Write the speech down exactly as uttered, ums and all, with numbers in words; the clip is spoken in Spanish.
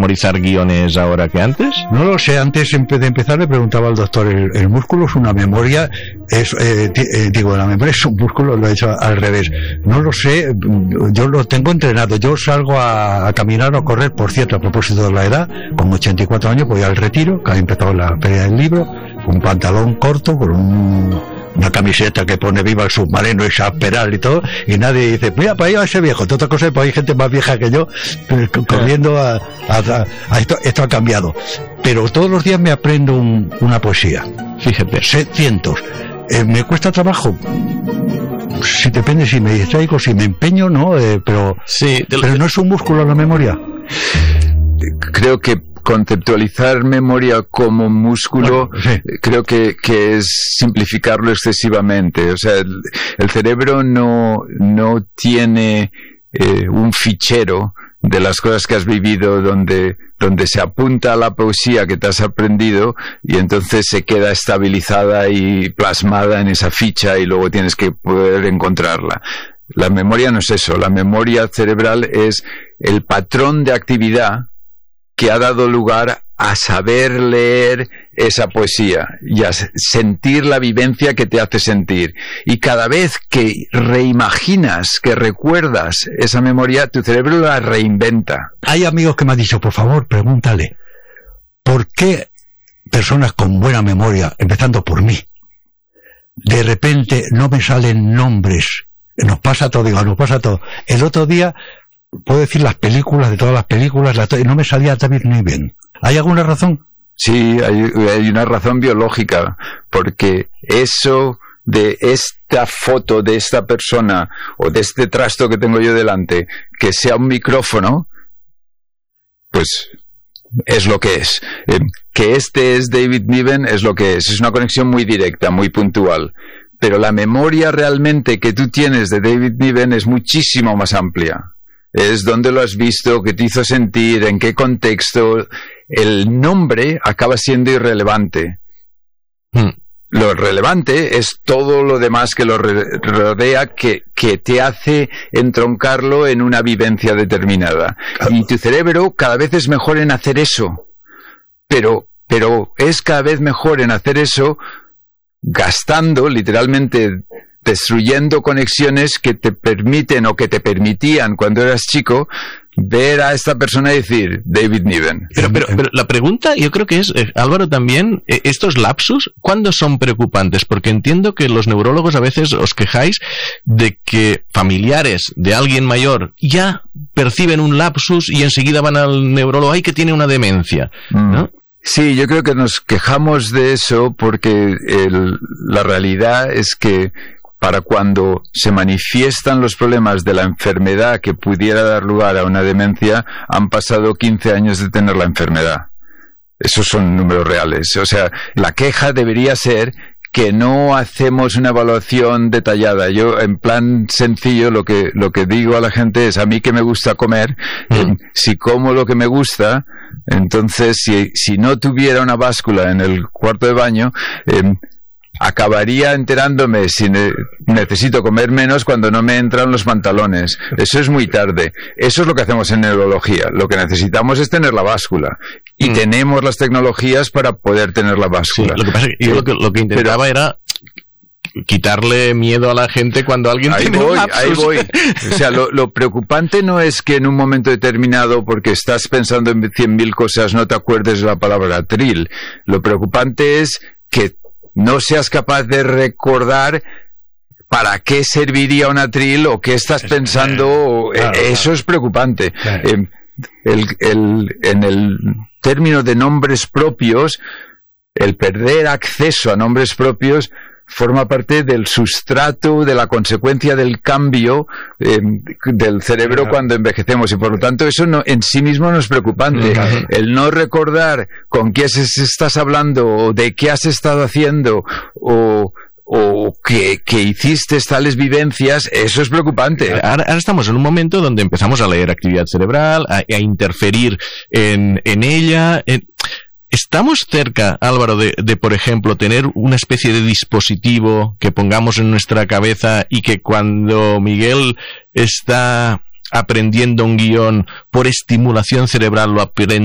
memorizar guiones ahora que antes? No lo sé, antes de empezar le preguntaba al doctor, el, el músculo es una memoria, es, eh, eh, digo, la memoria es un músculo, lo he hecho al revés. No lo sé, yo lo tengo entrenado, yo salgo a, a caminar o a correr, por cierto, a propósito de la edad, con ochenta y cuatro años voy al retiro, que ha empezado la feria del libro, con un pantalón corto, con un, una camiseta que pone viva el submarino y Chaperal y todo, y nadie dice, mira, para allá ese viejo. Otra cosa es que hay gente más vieja que yo corriendo a, a, a esto, esto ha cambiado. Pero todos los días me aprendo un, una poesía. Fíjate. Sé cientos. Eh, me cuesta trabajo. Si depende si me distraigo, si me empeño, no, eh, pero, sí, te lo... pero no es un músculo la memoria. Creo que conceptualizar memoria como músculo, bueno, sí. creo que, que es simplificarlo excesivamente. O sea, el, el cerebro no, no tiene eh, un fichero de las cosas que has vivido donde, donde se apunta a la poesía que te has aprendido y entonces se queda estabilizada y plasmada en esa ficha y luego tienes que poder encontrarla. La memoria no es eso. La memoria cerebral es el patrón de actividad que ha dado lugar a saber leer esa poesía y a sentir la vivencia que te hace sentir. Y cada vez que reimaginas, que recuerdas esa memoria, tu cerebro la reinventa. Hay amigos que me han dicho, por favor, pregúntale, ¿por qué personas con buena memoria, empezando por mí, de repente no me salen nombres? Nos pasa todo, digo, nos pasa todo. El otro día puedo decir las películas, de todas las películas, la to- no me salía David Niven. ¿Hay alguna razón? Sí, hay, hay una razón biológica, porque eso de esta foto de esta persona o de este trasto que tengo yo delante, que sea un micrófono, pues es lo que es. Eh, que este es David Niven es lo que es. Es una conexión muy directa, muy puntual. Pero la memoria realmente que tú tienes de David Niven es muchísimo más amplia. Es dónde lo has visto, qué te hizo sentir, en qué contexto. El nombre acaba siendo irrelevante. Hmm. Lo relevante es todo lo demás que lo rodea, que, que te hace entroncarlo en una vivencia determinada. Y tu cerebro cada vez es mejor en hacer eso. Pero, pero es cada vez mejor en hacer eso gastando, literalmente destruyendo conexiones que te permiten o que te permitían cuando eras chico ver a esta persona y decir David Niven. Pero, pero, pero la pregunta yo creo que es, eh, Álvaro, también, eh, estos lapsus, ¿cuándo son preocupantes? Porque entiendo que los neurólogos a veces os quejáis de que familiares de alguien mayor ya perciben un lapsus y enseguida van al neurólogo, ¡ay, que tiene una demencia! ¿No? Mm. Sí, yo creo que nos quejamos de eso porque el, la realidad es que para cuando se manifiestan los problemas de la enfermedad que pudiera dar lugar a una demencia, han pasado quince años de tener la enfermedad. Esos son números reales. O sea, la queja debería ser que no hacemos una evaluación detallada. Yo, en plan sencillo, lo que, lo que digo a la gente es, a mí que me gusta comer, mm. eh, si como lo que me gusta, entonces, si, si no tuviera una báscula en el cuarto de baño, eh, acabaría enterándome si ne- necesito comer menos cuando no me entran los pantalones. Eso es muy tarde. Eso es lo que hacemos en neurología. Lo que necesitamos es tener la báscula. Y mm. tenemos las tecnologías para poder tener la báscula. Sí, lo que pasa es que yo eh, lo que, lo que intentaba pero, era quitarle miedo a la gente cuando alguien ahí tiene voy, un lapsus. Ahí voy. O sea, lo, lo preocupante no es que en un momento determinado, porque estás pensando en cien mil cosas, no te acuerdes de la palabra atril. Lo preocupante es que no seas capaz de recordar para qué serviría un atril o qué estás pensando. Claro, eh, eso claro. es preocupante. Claro. Eh, el, el, en el término de nombres propios, el perder acceso a nombres propios forma parte del sustrato, de la consecuencia del cambio eh, del cerebro claro. cuando envejecemos, y por lo tanto eso no, en sí mismo no es preocupante. Claro. El no recordar con quién estás hablando o de qué has estado haciendo o o que, que hiciste tales vivencias, eso es preocupante. Ahora, ahora estamos en un momento donde empezamos a leer actividad cerebral, a, a interferir en, en ella. En... ¿Estamos cerca, Álvaro, de, de, por ejemplo, tener una especie de dispositivo que pongamos en nuestra cabeza y que cuando Miguel está aprendiendo un guión por estimulación cerebral lo aprenda